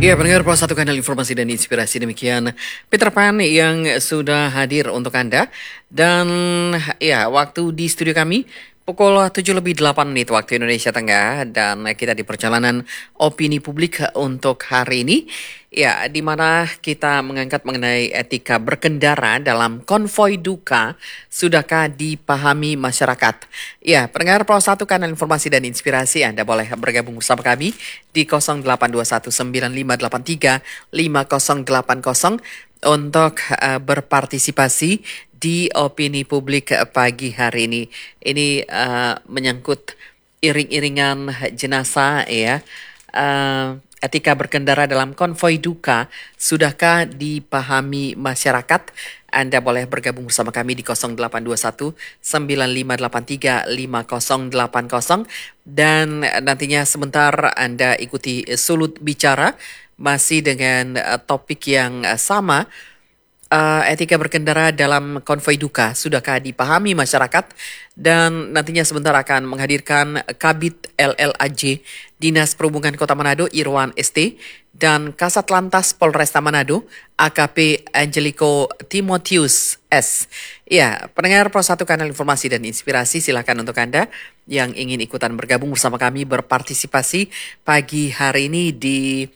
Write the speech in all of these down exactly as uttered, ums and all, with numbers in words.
Ya, pendengar Pos satu Kanal Informasi dan Inspirasi, demikian Peter Pan yang sudah hadir untuk Anda. Dan ya, waktu di studio kami pukul tujuh lebih delapan menit waktu Indonesia Tengah, dan kita di perjalanan opini publik untuk hari ini. Ya, di mana kita mengangkat mengenai etika berkendara dalam konvoi duka, sudahkah dipahami masyarakat? Ya, pendengar Pro satu Kanal Informasi dan Inspirasi, Anda boleh bergabung bersama kami di nol delapan dua satu sembilan lima delapan tiga lima nol delapan nol untuk uh, berpartisipasi di opini publik pagi hari ini. Ini uh, menyangkut iring-iringan jenazah, ya. Uh, Etika berkendara dalam konvoi duka, sudahkah dipahami masyarakat? Anda boleh bergabung bersama kami di nol delapan dua satu sembilan lima delapan tiga lima nol delapan nol, dan nantinya sebentar Anda ikuti Sulut Bicara masih dengan uh, topik yang uh, sama. Uh, etika berkendara dalam konvoi duka, sudahkah dipahami masyarakat? Dan nantinya sebentar akan menghadirkan Kabid L L A J Dinas Perhubungan Kota Manado Irwan S T dan Kasat Lantas Polresta Manado A K P Angelico Timotius S. Ya, pendengar Pro satu Kanal Informasi dan Inspirasi, silakan untuk Anda yang ingin ikutan bergabung bersama kami berpartisipasi pagi hari ini di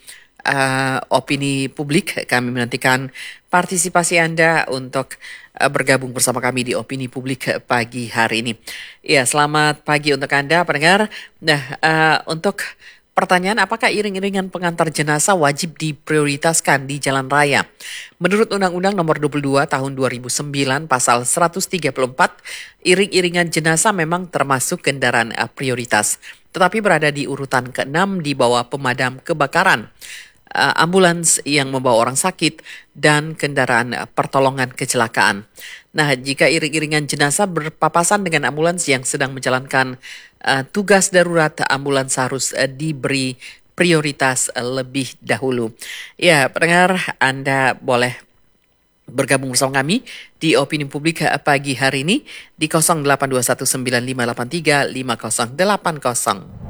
Uh, opini publik. Kami menantikan partisipasi Anda untuk uh, bergabung bersama kami di opini publik pagi hari ini. Ya, selamat pagi untuk Anda pendengar. Nah, uh, untuk pertanyaan, apakah iring-iringan pengantar jenazah wajib diprioritaskan di jalan raya? Menurut Undang-Undang Nomor dua puluh dua Tahun dua ribu sembilan Pasal seratus tiga puluh empat, iring-iringan jenazah memang termasuk kendaraan uh, prioritas, tetapi berada di urutan keenam di bawah pemadam kebakaran, Uh, ambulans yang membawa orang sakit, dan kendaraan uh, pertolongan kecelakaan. Nah, jika iring-iringan jenazah berpapasan dengan ambulans yang sedang menjalankan uh, tugas darurat, ambulans harus uh, diberi prioritas uh, lebih dahulu. Ya, pendengar, Anda boleh bergabung bersama kami di opini publik uh, pagi hari ini di nol delapan dua satu sembilan lima delapan tiga lima nol delapan nol.